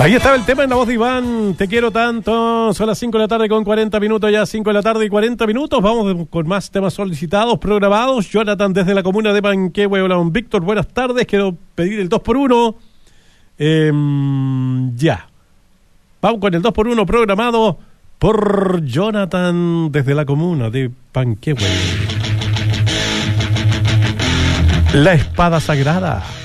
Ahí estaba el tema en la voz de Iván, te quiero tanto. Son las 5 de la tarde con 40 minutos, ya 5 de la tarde y 40 minutos. Vamos con más temas solicitados, programados. Jonathan desde la comuna de Panquehue. Hola, don Víctor, buenas tardes. Quiero pedir el 2x1. Ya. Vamos con el 2x1 programado por Jonathan desde la comuna de Panquehue. La espada sagrada.